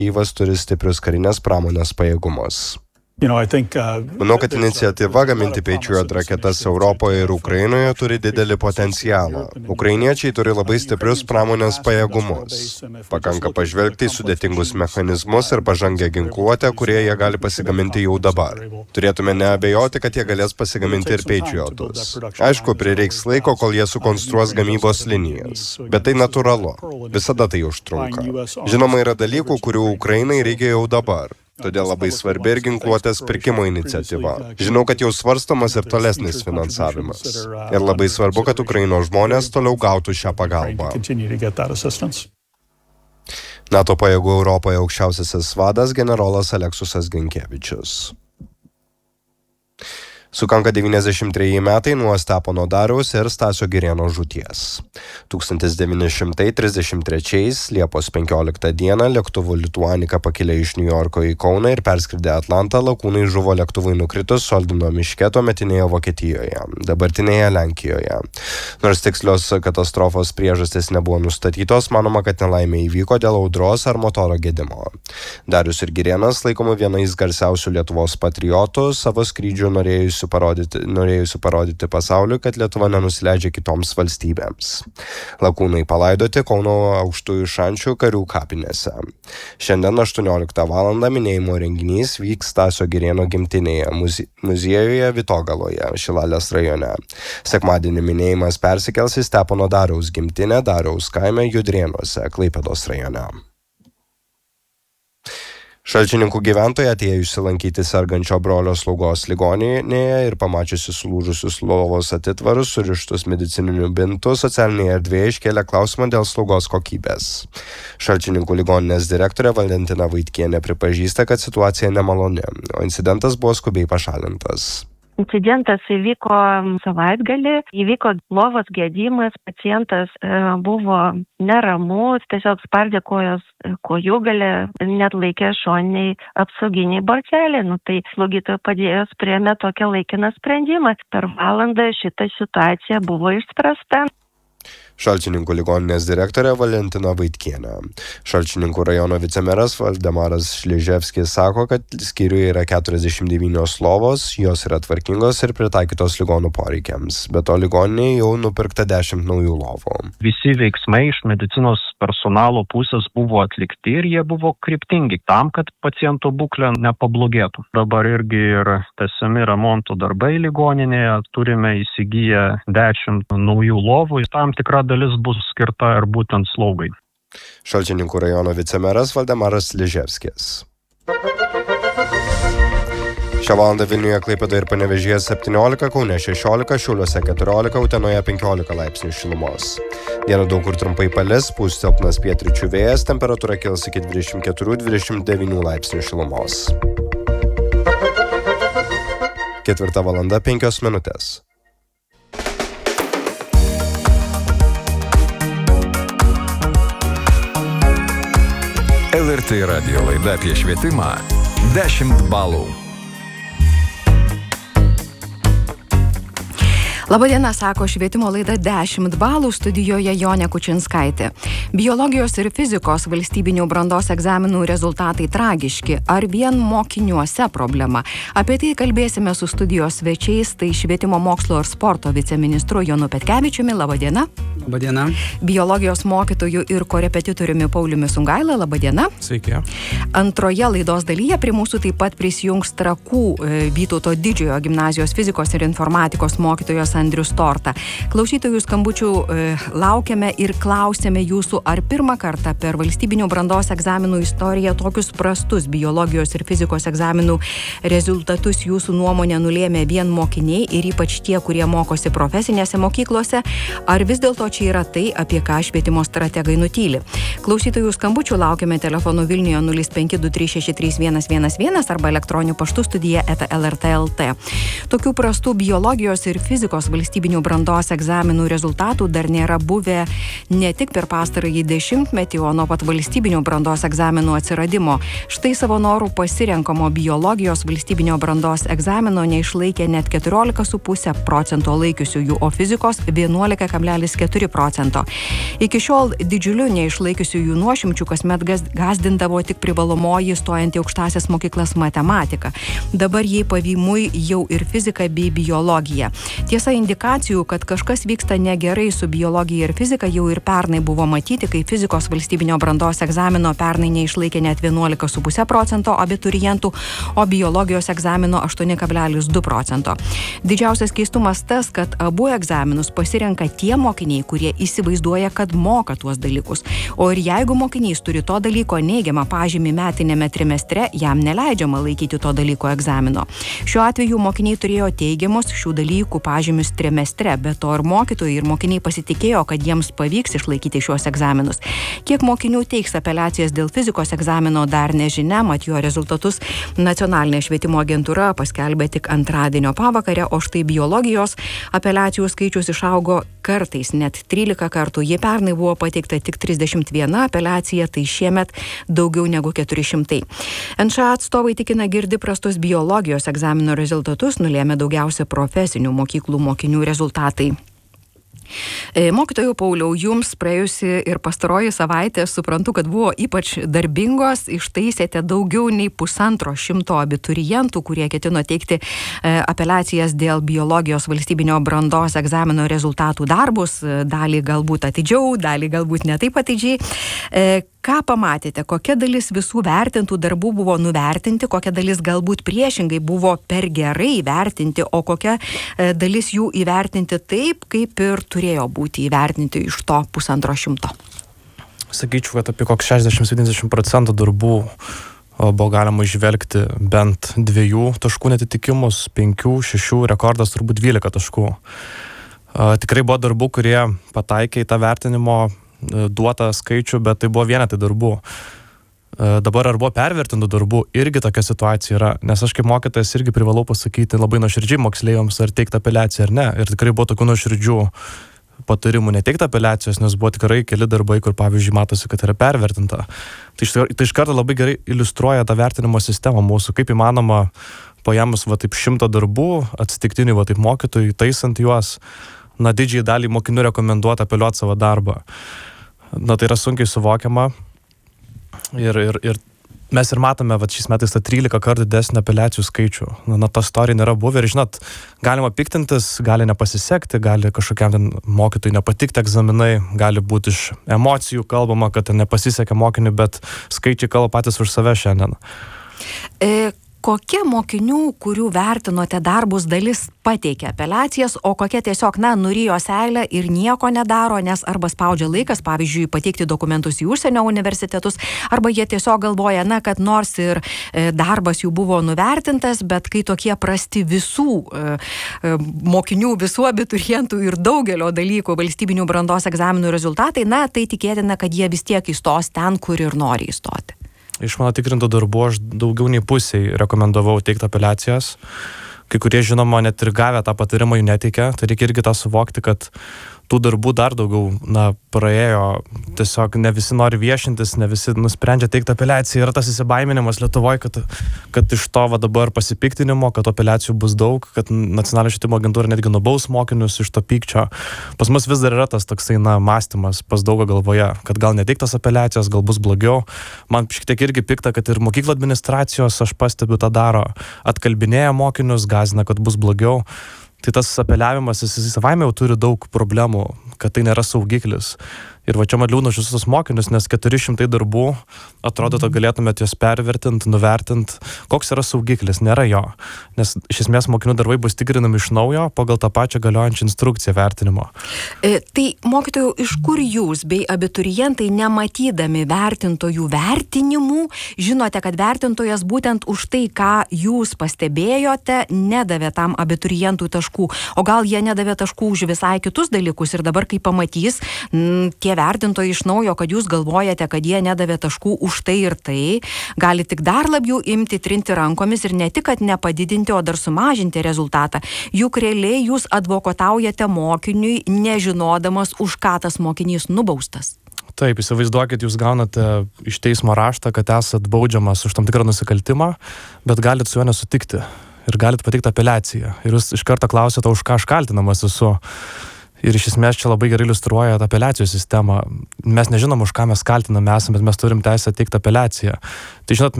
Kyjivas turi stiprius karinės pramonės pajėgumus. Manau, kad iniciatyva gaminti Patriot raketas Europoje ir Ukrainoje turi didelį potencialą. Ukrainiečiai turi labai stiprius pramonės pajėgumus. Pakanka pažvelgti į sudėtingus mechanizmus ir pažangę ginkluotę, kurie jie gali pasigaminti jau dabar. Turėtume neabejoti, kad jie galės pasigaminti ir Patriotus. Aišku, prireiks laiko, kol jie sukonstruos gamybos linijas. Bet tai natūralu. Visada tai užtrunka. Žinoma, yra dalykų, kurių Ukrainai reikia jau dabar. Todėl labai svarbi ir ginkluotės pirkimo iniciatyva. Žinau, kad jau svarstomas ir tolesnis finansavimas. Ir labai svarbu, kad Ukrainos žmonės toliau gautų šią pagalbą. NATO pajėgų Europoje aukščiausiasis vadas generolas Aleksusas Ginkevičius. Sukanka 93 metai nuo Stepono Dariaus ir Stasio Girėno žūties. 1933 Liepos 15 dieną lėktuvu Lituanika pakilę iš Niujorko į Kauną ir perskridę Atlantą lakūnai žuvo lėktuvui nukritus Soldino miške tuometinėje Vokietijoje, dabartinėje Lenkijoje. Nors tikslios katastrofos priežastys nebuvo nustatytos, manoma, kad nelaimė įvyko dėl audros ar motoro gedimo. Darius ir Girėnas laikomi vienais garsiausių Lietuvos patriotų, savo skrydžių norėjusių parodyti pasauliui, kad Lietuva nenusileidžia kitoms valstybėms. Lakūnai palaidoti Kauno Aukštųjų Šančių karių kapinėse. Šiandien 18 val. Minėjimo renginys vyks Stasio Girėno gimtinėje muziejuje Vitogaloje, Šilalės rajone. Sekmadienį minėjimas persikels į Stepono Dariaus gimtinę Dariaus kaime Judrėnuose, Klaipėdos rajone. Šalčininkų gyventojai atėjusi lankyti sergančio brolio slaugos ligoninėje ir pamačiusi sulūžusius lovos atitvarus, surištus medicininių bintų, socialinėje erdvėje iškėlė klausimą dėl slaugos kokybės. Šalčininkų ligoninės direktorė Valentina Vaitkienė pripažįsta, kad situacija nemaloni, o incidentas buvo skubiai pašalintas. Incidentas įvyko savaitgalį, įvyko lovos gedimas, pacientas buvo neramus, tiesiog spardė kojūgalę, net laikė šoniniai apsauginiai borteliai. Tai slaugytoja padėjus priėmė tokią laikiną sprendimą. Per valandą šita situacija buvo išspręsta. Šalčininkų ligoninės direktorė Valentina Vaitkienė. Šalčininkų rajono vicemeras Valdemaras Šleževskis sako, kad skyriuje yra 49 lovos, jos yra tvarkingos ir pritaikytos ligonų poreikiams. Be to ligoninėje jau nupirkta 10 naujų lovų. Visi veiksmai iš medicinos personalo pusės buvo atlikti ir jie buvo kryptingi tam, kad paciento būklė nepablogėtų. Dabar irgi ir tęsiami remonto darbai ligoninėje, turime įsigiję 10 naujų lovų, tam tikra dalis bus skirta ir būtent slaugai. Šalčininkų rajono vicemeras Valdemaras Šleževskis. Šią valandą Vilniuje, Klaipėdoje ir Panevėžyje 17, Kaune 16, Šiauliuose 14, Utenoje 15 laipsnių šilumos. Dieną daug kur trumpai palis, pūs silpnas pietryčių vėjas, temperatūra kils iki 24-29 laipsnių šilumos. 4:05. LRT radijo laida apie švietimą 10 balų. Labadiena, sako švietimo laida 10 balų, studijoje Jonė Kučinskaitė. Biologijos ir fizikos valstybinių brandos egzaminų rezultatai tragiški. Ar vien mokiniuose problema? Apie tai kalbėsime su studijos svečiais, tai švietimo mokslo ir sporto viceministru Jonu Petkevičiumi. Labadiena. Labadiena. Biologijos mokytoju ir korepetitoriumi Pauliumi Sungaila. Labadiena. Sveiki. Antroje laidos dalyje prie mūsų taip pat prisijungs Trakų Vytauto Didžiojo gimnazijos fizikos ir informatikos mokytojos Andrius Torta. Klausytojų skambučių laukiame ir klausėme jūsų, ar pirmą kartą per valstybinių brandos egzaminų istoriją tokius prastus biologijos ir fizikos egzaminų rezultatus jūsų nuomonė nulėmė vien mokiniai ir ypač tie, kurie mokosi profesinėse mokyklose, ar vis dėlto čia yra tai, apie ką švietimo strategai nutyli. Klausytojų skambučių laukiame telefonu Vilniuje 0523631111 arba elektroniniu paštu studija@lrt.lt. Tokių prastų biologijos ir fizikos valstybinių brandos egzaminų rezultatų dar nėra buvę ne tik per pastarąjį dešimtmetį, o nuo pat valstybinių brandos egzaminų atsiradimo. Štai savo norų pasirenkamo biologijos valstybinio brandos egzamino neišlaikė net 14,5% laikiusiųjų, o fizikos 11,4%. Iki šiol didžiuliu neišlaikiusiųjų nuošimčių kasmet gazdindavo tik privalomųjų privalomoji stojant į aukštąsias mokyklas matematika. Dabar jai pavymui jau ir fizika bei biologija. Tiesa, indikacijų, kad kažkas vyksta negerai su biologija ir fizika, jau ir pernai buvo matyti, kai fizikos valstybinio brandos egzamino pernai neišlaikė net 11,5% abiturientų, o biologijos egzamino 8,2%. Didžiausias keistumas tas, kad abu egzaminus pasirenka tie mokiniai, kurie įsivaizduoja, kad moka tuos dalykus. O ir jeigu mokinys turi to dalyko neigiamą pažymį metinėme trimestre, jam neleidžiama laikyti to dalyko egzamino. Šiuo atveju mokiniai turėjo teigiamus šių dalykų pažymius trimestre, bet to ir mokytojai ir mokiniai pasitikėjo, kad jiems pavyks išlaikyti šiuos egzaminus. Kiek mokinių teiks apeliacijas dėl fizikos egzamino dar nežinia, mat jo rezultatus Nacionalinė švietimo agentūra paskelbė tik antradienio pavakarę, o štai biologijos apeliacijų skaičius išaugo kartais net 13 kartų. Jie pernai buvo pateikta tik 31 apeliacija, tai šiemet daugiau negu 400. NŠA atstovai tikina, girdi prastus biologijos egzamino rezultatus, nulėmė daugiausia profesinių mokyklų mokinių rezultatai. Mokytojų Pauliau, jums praėjusi ir pastaroji savaitė, suprantu, kad buvo ypač darbingos, ištaisėte daugiau nei 150 abiturientų, kurie ketino teikti apeliacijas dėl biologijos valstybinio brandos egzamino rezultatų darbus, dalį galbūt atidžiau, dalį galbūt ne taip atidžiai. Ką pamatėte, kokia dalis visų vertintų darbų buvo nuvertinti, kokia dalis galbūt priešingai buvo per gerai vertinti, o kokia dalis jų įvertinti taip, kaip ir turėjo būti įvertinti iš to 150? Sakyčiau, kad apie koks 60-70% darbų buvo galima išvelgti bent 2 taškų netitikimus, 5, 6, rekordas turbūt 12 taškų. Tikrai buvo darbų, kurie pataikė į tą vertinimo duotą skaičių, bet tai buvo vienetai darbų. Dabar ar buvo pervertintų darbų, irgi tokia situacija yra, nes aš kaip mokytojas irgi privalau pasakyti labai nuoširdžiai moksleiviams, ar teikti apeliaciją ar ne. Ir tikrai buvo tokių nuoširdžių patarimų neteikti apeliacijos, nes buvo tikrai keli darbai, kur pavyzdžiui matosi, kad yra pervertinta. Tai iš karto labai gerai iliustruoja tą vertinimo sistemą mūsų, kaip įmanoma paėmus va taip 100 darbų, atsitiktinių va taip mokytojų, taisant juos, didžiai dalį mokinių rekomenduoti apeliuoti savo darbą. Tai yra sunkiai suvokiama ir mes ir matome, va šiais metais tą 13 kartų didesnį apeliacijų skaičių. Ta istorija nėra buvę ir žinot, galima piktintis, gali nepasisekti, gali kažkokiam ten mokytojui nepatikti egzaminai, gali būti iš emocijų kalbama, kad nepasisekė mokiniui, bet skaičiai kalba patys už save šiandien. Kokia mokinių, kurių vertinote darbus, dalis pateikė apeliacijas, o kokia tiesiog, nurijo seilę ir nieko nedaro, nes arba spaudžia laikas, pavyzdžiui, pateikti dokumentus į užsienio universitetus, arba jie tiesiog galvoja, kad nors ir darbas jų buvo nuvertintas, bet kai tokie prasti visų mokinių, visų abiturientų ir daugelio dalykų valstybinių brandos egzaminų rezultatai, tai tikėtina, kad jie vis tiek įstos ten, kur ir nori įstoti. Iš mano tikrintų darbų aš daugiau nei pusiai rekomendavau teikti apeliacijas. Kai kurie, žinoma, net ir gavę tą patarimą jų neteikia. Tai reikia irgi tą suvokti, kad tų darbų dar daugiau, praėjo. Tiesiog ne visi nori viešintis, ne visi nusprendžia teikti apeliaciją. Yra tas įsibaiminimas Lietuvoje, kad iš to dabar pasipiktinimo, kad apeliacijų bus daug, kad Nacionalinė švietimo agentūra netgi nubaus mokinius iš to pykčio. Pas mus vis dar yra tas toksai, mąstymas pas daugą galvoje, kad gal neteiktas apeliacijos, gal bus blogiau. Man šiek tiek irgi pikta, kad ir mokyklo administracijos, aš pastebiu, tą daro. Atkalbinėja mokinius, gąsdina, kad bus blogiau. Tai tas apeliavimas, jis savaime jau turi daug problemų, kad tai nėra saugiklis. Ir va čia man liūdna už visus mokinius, nes 400 darbų, atrodo, galėtumėt juos pervertinti, nuvertinti. Koks yra saugiklis? Nėra jo. Nes iš esmės mokinių darbai bus tikrinami iš naujo pagal tą pačią galiojančią instrukciją vertinimo. Tai mokytojų, iš kur jūs bei abiturientai, nematydami vertintojų vertinimų, žinote, kad vertintojas būtent už tai, ką jūs pastebėjote, nedavė tam abiturientų taškų, o gal jie nedavė taškų už visai kitus dalykus ir dabar, kai pamatys tie vertintojai iš naujo, kad jūs galvojate, kad jie nedavė taškų už tai ir tai, gali tik dar labiau imti, trinti rankomis ir ne tik, kad nepadidinti, o dar sumažinti rezultatą. Juk realiai jūs advokataujate mokiniui, nežinodamas, už ką tas mokinys nubaustas. Taip, įsivaizduokit, jūs gaunate iš teismo raštą, kad esat baudžiamas už tam tikrą nusikaltimą, bet galit su juo nesutikti ir galit pateikti apeliaciją. Ir jūs iš karto klausite, už ką aš kaltinamas esu. Ir iš esmės čia labai gerai iliustruoja apeliacijų sistemą. Mes nežinom, už ką mes kaltinami esame, bet mes turim teisę teikti apeliaciją. Tai žinot,